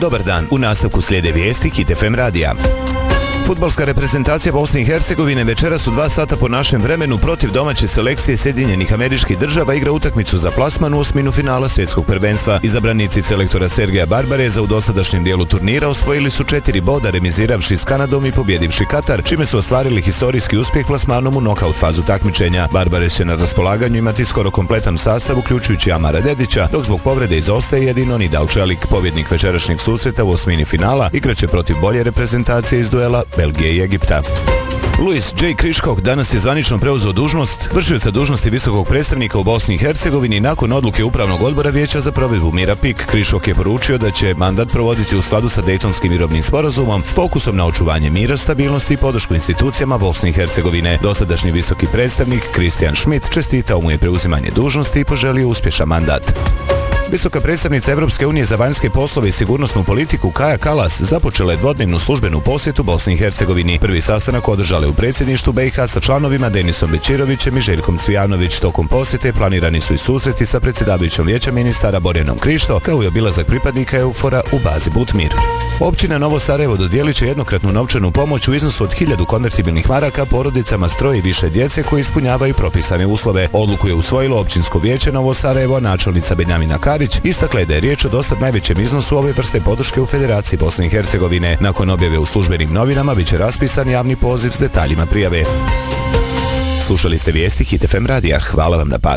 Dobar dan, u nastavku slijede vijesti Hit FM radija. Fudbalska reprezentacija Bosne i Hercegovine večeras u 2 sata po našem vremenu protiv domaće selekcije Sjedinjenih Američkih Država igra utakmicu za plasman u osminu finala svjetskog prvenstva. Izabranici selektora Sergeja Barbareza u dosadašnjem dijelu turnira osvojili su 4 boda remiziravši s Kanadom i pobjedivši Katar, čime su ostvarili historijski uspjeh plasmanom u nokaut fazu takmičenja. Barbarez će na raspolaganju imati skoro kompletan sastav uključujući Amara Dedića, dok zbog povrede izostaje jedino Nidal Čelik. Pobjednik večerašnjeg susreta u osmini finala igraće protiv bolje reprezentacije iz duela Belgije i Egipta. Louis J. Kriškog danas je zvanično preuzeo dužnost vršioca dužnosti visokog predstavnika u Bosni i Hercegovini nakon odluke Upravnog odbora Vijeća za provedbu mira PIK. Kriškog je poručio da će mandat provoditi u skladu sa Dejtonskim mirovnim sporazumom s fokusom na očuvanje mira, stabilnosti i podršku institucijama Bosne i Hercegovine. Dosadašnji visoki predstavnik Christian Schmidt čestitao mu je preuzimanje dužnosti i poželio uspješan mandat. Visoka predstavnica Evropske unije za vanjske poslove i sigurnosnu politiku Kaja Kallas započela je dvodnevnu službenu posjetu Bosni i Hercegovini. Prvi sastanak održala je u predsjedništvu BiH sa članovima Denisom Bećirovićem i Željkom Cvijanović. Tokom posjete planirani su i susreti sa predsjedavajućom Vijeća ministara Borjanom Krišto, kao i obilazak pripadnika EUFOR-a u bazi Butmir. Općina Novo Sarajevo dodijelit će jednokratnu novčanu pomoć u iznosu od 1000 konvertibilnih maraka porodicama s 3 i više djece koji ispunjavaju propisane uslove. Odluku je usvojilo Općinsko vijeće Novo Sarajevo, načelnica Benjamina Karić istakla je da je riječ o dosad najvećem iznosu ove vrste podrške u Federaciji Bosne i Hercegovine. Nakon objave u službenim novinama biće raspisan javni poziv s detaljima prijave. Slušali ste vijesti Hit FM radija. Hvala vam na pažnji.